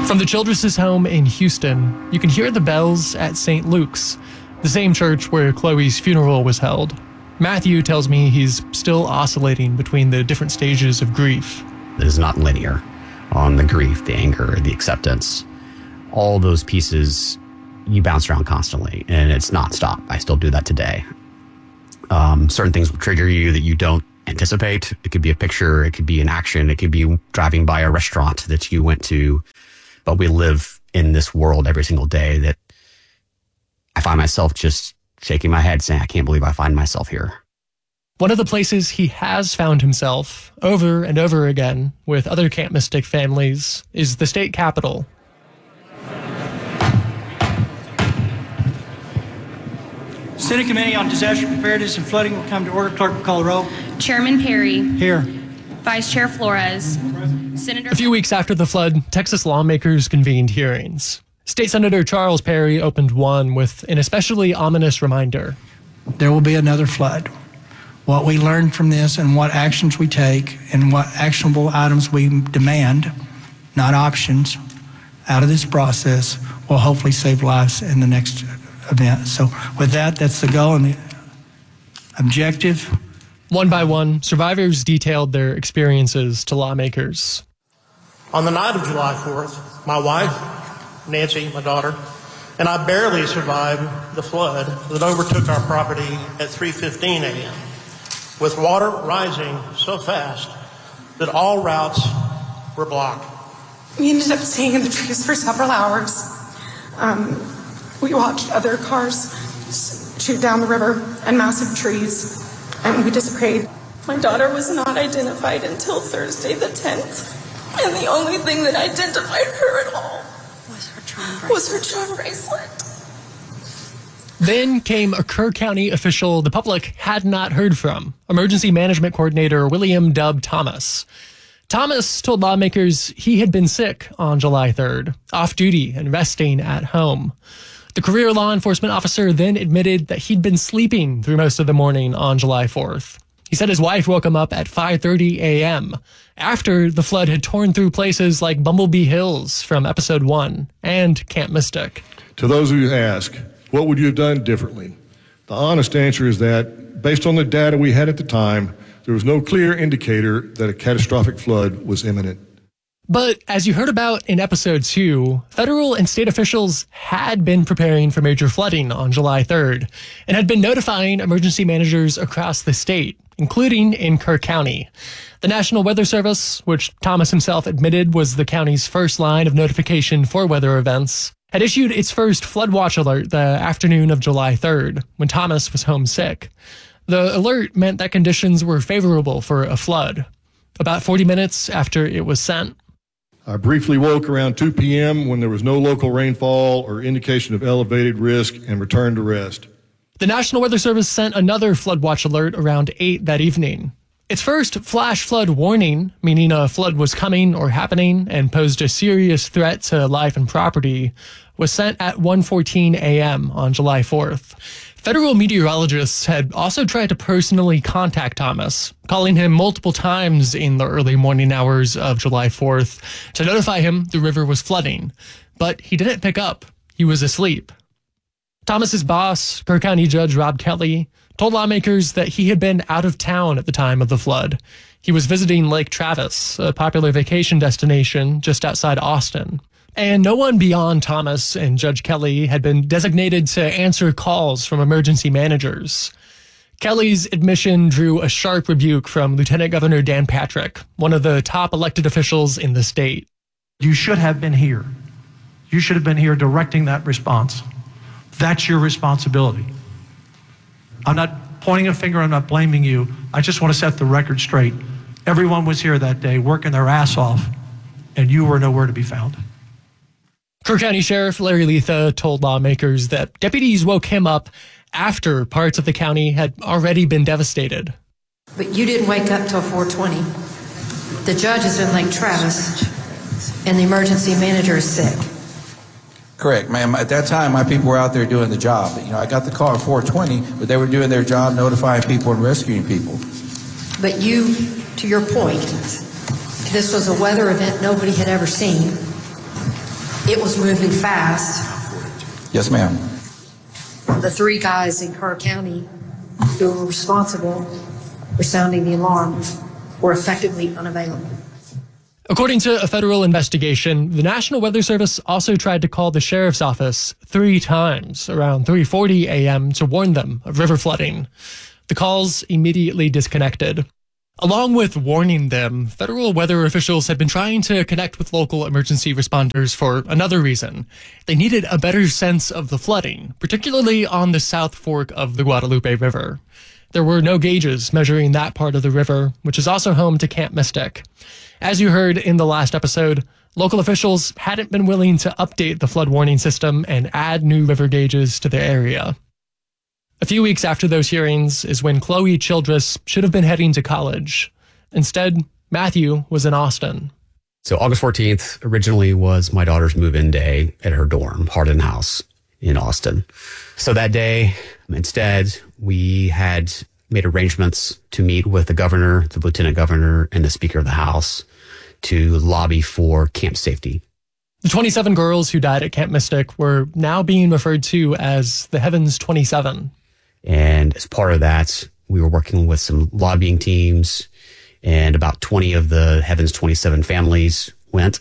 From the Childress's home in Houston, you can hear the bells at St. Luke's, the same church where Chloe's funeral was held. Matthew tells me he's still oscillating between the different stages of grief. It is not linear on the grief, the anger, the acceptance. All those pieces, you bounce around constantly, and it's nonstop. I still do that today. Certain things will trigger you that you don't anticipate. It could be a picture, it could be an action, it could be driving by a restaurant that you went to. But we live in this world every single day that I find myself just shaking my head saying, I can't believe I find myself here. One of the places he has found himself over and over again with other Camp Mystic families is the state capitol. Senate Committee on Disaster Preparedness and Flooding will come to order. Clerk will call the roll. Chairman Perry. Here. Vice Chair Flores. Senator. A few weeks after the flood, Texas lawmakers convened hearings. State Senator Charles Perry opened one with an especially ominous reminder. There will be another flood. What we learn from this and what actions we take and what actionable items we demand, not options, out of this process will hopefully save lives in the next event. So with that, that's the goal and the objective. One by one, survivors detailed their experiences to lawmakers. On the night of July 4th, my wife, Nancy, my daughter, and I barely survived the flood that overtook our property at 3:15 a.m. with water rising so fast that all routes were blocked. We ended up staying in the trees for several hours. We watched other cars shoot down the river and massive trees, and we just prayed. My daughter was not identified until Thursday the 10th, and the only thing that identified her at all was her charm bracelet. Then came a Kerr County official the public had not heard from, Emergency Management Coordinator William Dub Thomas. Thomas told lawmakers he had been sick on July 3rd, off duty and resting at home. The career law enforcement officer then admitted that he'd been sleeping through most of the morning on July 4th. He said his wife woke him up at 5:30 a.m. after the flood had torn through places like Bumblebee Hills from episode 1 and Camp Mystic. To those who ask, what would you have done differently? The honest answer is that, based on the data we had at the time, there was no clear indicator that a catastrophic flood was imminent. But as you heard about in episode 2, federal and state officials had been preparing for major flooding on July 3rd and had been notifying emergency managers across the state, including in Kerr County. The National Weather Service, which Thomas himself admitted was the county's first line of notification for weather events, had issued its first flood watch alert the afternoon of July 3rd when Thomas was home sick. The alert meant that conditions were favorable for a flood. About 40 minutes after it was sent, I briefly woke around 2 p.m. when there was no local rainfall or indication of elevated risk and returned to rest. The National Weather Service sent another flood watch alert around 8 that evening. Its first flash flood warning, meaning a flood was coming or happening and posed a serious threat to life and property, was sent at 1:14 a.m. on July 4th. Federal meteorologists had also tried to personally contact Thomas, calling him multiple times in the early morning hours of July 4th to notify him the river was flooding, but he didn't pick up. He was asleep. Thomas's boss, Kerr County Judge Rob Kelly, told lawmakers that he had been out of town at the time of the flood. He was visiting Lake Travis, a popular vacation destination just outside Austin. And no one beyond Thomas and Judge Kelly had been designated to answer calls from emergency managers. Kelly's admission drew a sharp rebuke from Lieutenant Governor Dan Patrick, one of the top elected officials in the state. You should have been here. You should have been here directing that response. That's your responsibility. I'm not pointing a finger, I'm not blaming you. I just want to set the record straight. Everyone was here that day working their ass off, and you were nowhere to be found. Kerr County Sheriff Larry Letha told lawmakers that deputies woke him up after parts of the county had already been devastated. But you didn't wake up till 4:20. The judge is in Lake Travis, and the emergency manager is sick. Correct, ma'am. At that time, my people were out there doing the job. You know, I got the call at 4:20, but they were doing their job, notifying people and rescuing people. But you, to your point, this was a weather event nobody had ever seen. It was moving fast. Yes, ma'am. The 3 guys in Kerr County who were responsible for sounding the alarm were effectively unavailable. According to a federal investigation, the National Weather Service also tried to call the sheriff's office 3 times around 3:40 a.m. to warn them of river flooding. The calls immediately disconnected. Along with warning them, federal weather officials had been trying to connect with local emergency responders for another reason. They needed a better sense of the flooding, particularly on the South Fork of the Guadalupe River. There were no gauges measuring that part of the river, which is also home to Camp Mystic. As you heard in the last episode, local officials hadn't been willing to update the flood warning system and add new river gauges to their area. A few weeks after those hearings is when Chloe Childress should have been heading to college. Instead, Matthew was in Austin. So August 14th originally was my daughter's move-in day at her dorm, Hardin House in Austin. So that day, instead, we had made arrangements to meet with the governor, the lieutenant governor, and the Speaker of the House to lobby for camp safety. The 27 girls who died at Camp Mystic were now being referred to as the Heavens 27. And as part of that, we were working with some lobbying teams, and about 20 of the Heavens 27 families went.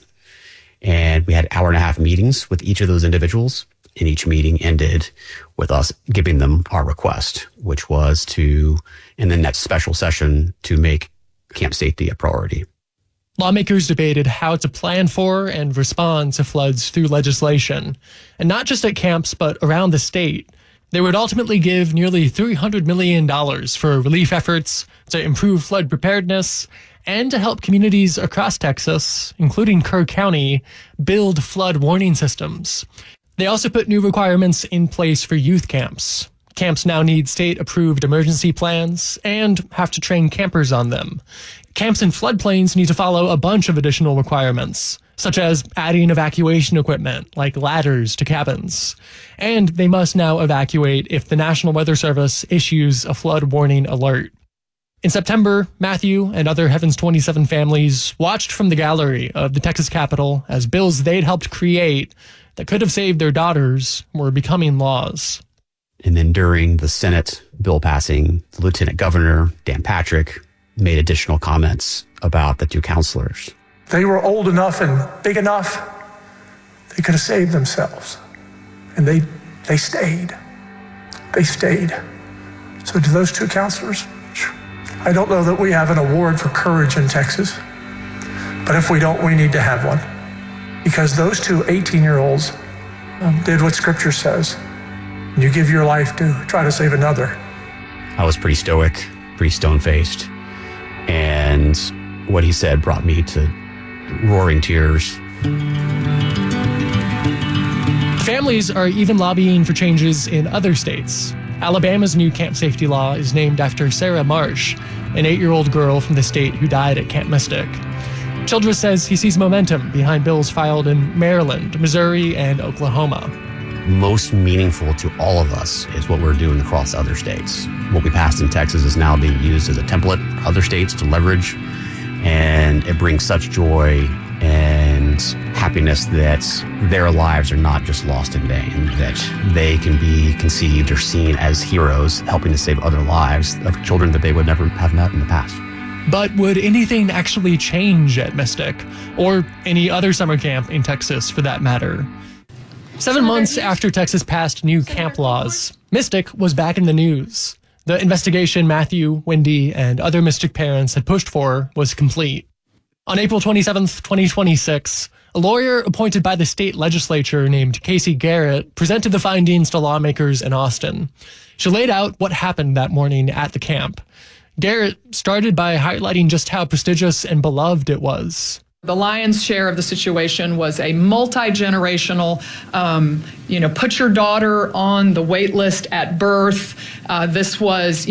And we had hour-and-a-half meetings with each of those individuals. And each meeting ended with us giving them our request, which was to, in the next special session, to make camp safety a priority. Lawmakers debated how to plan for and respond to floods through legislation, and not just at camps, but around the state. They would ultimately give nearly $300 million for relief efforts to improve flood preparedness and to help communities across Texas, including Kerr County, build flood warning systems. They also put new requirements in place for youth camps. Camps now need state-approved emergency plans and have to train campers on them. Camps in floodplains need to follow a bunch of additional requirements, such as adding evacuation equipment like ladders to cabins. And they must now evacuate if the National Weather Service issues a flood warning alert. In September, Matthew and other Heavens 27 families watched from the gallery of the Texas Capitol as bills they'd helped create that could have saved their daughters were becoming laws. And then during the Senate bill passing, the Lieutenant Governor, Dan Patrick, made additional comments about the 2 counselors. They were old enough and big enough, they could have saved themselves. And they stayed. They stayed. So to those 2 counselors, I don't know that we have an award for courage in Texas, but if we don't, we need to have one. Because those 2 18-year-olds did what Scripture says. You give your life to try to save another. I was pretty stoic, pretty stone-faced, and what he said brought me to roaring tears. Families are even lobbying for changes in other states. Alabama's new camp safety law is named after Sarah Marsh, an 8-year-old girl from the state who died at Camp Mystic. Childress says he sees momentum behind bills filed in Maryland, Missouri, and Oklahoma. Most meaningful to all of us is what we're doing across other states. What we passed in Texas is now being used as a template for other states to leverage, and it brings such joy and happiness that their lives are not just lost in vain, that they can be conceived or seen as heroes helping to save other lives of children that they would never have met in the past. But would anything actually change at Mystic, or any other summer camp in Texas for that matter? 7 months after Texas passed new camp laws, Mystic was back in the news. The investigation Matthew, Wendy, and other Mystic parents had pushed for was complete. On April 27th, 2026, a lawyer appointed by the state legislature named Casey Garrett presented the findings to lawmakers in Austin. She laid out what happened that morning at the camp. Garrett started by highlighting just how prestigious and beloved it was. The lion's share of the situation was a multi-generational, put your daughter on the wait list at birth. This was,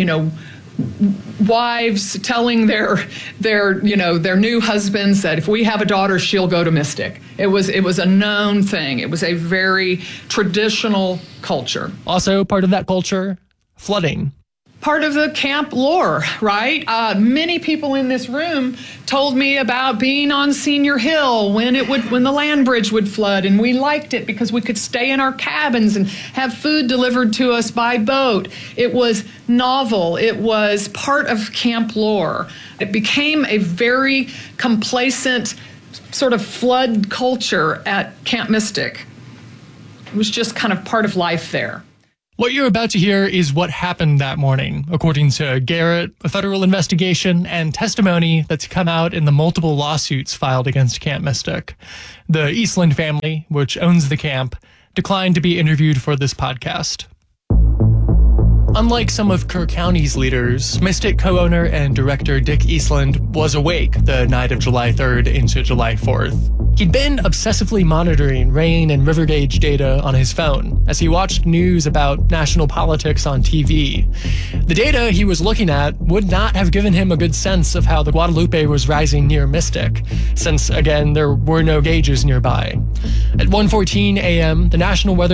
wives telling their new husbands that if we have a daughter, she'll go to Mystic. It was a known thing. It was a very traditional culture. Also part of that culture, flooding. part of the camp lore, right? Many people in this room told me about being on Senior Hill when the land bridge would flood, and we liked it because we could stay in our cabins and have food delivered to us by boat. It was novel. It was part of camp lore. It became a very complacent sort of flood culture at Camp Mystic. It was just kind of part of life there. What you're about to hear is what happened that morning, according to Garrett, a federal investigation, and testimony that's come out in the multiple lawsuits filed against Camp Mystic. The Eastland family, which owns the camp, declined to be interviewed for this podcast. Unlike some of Kerr County's leaders, Mystic co-owner and director Dick Eastland was awake the night of July 3rd into July 4th. He'd been obsessively monitoring rain and river gauge data on his phone as he watched news about national politics on TV. The data he was looking at would not have given him a good sense of how the Guadalupe was rising near Mystic, since, again, there were no gauges nearby. At 1:14 a.m., the National Weather